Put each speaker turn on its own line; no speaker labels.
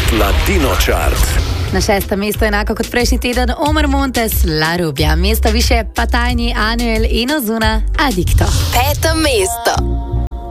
Latino Chart.
Na 6. mesto enako kot prejšnji teden Omar Montes, La Rubia. Mesto više pa Tajni, Anuel in Ozuna, Adicto.
5. mesto.